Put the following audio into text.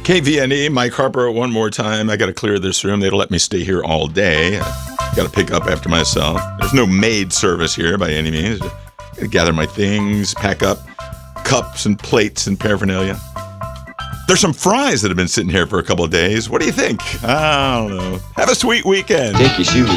KVNE, Mike Harper one more time. I got to clear this room. They don't let me stay here all day. I got to pick up after myself. There's no maid service here by any means. Got to gather my things, pack up cups and plates and paraphernalia. There's some fries that have been sitting here for a couple of days. What do you think? I don't know. Have a sweet weekend. Take your shoes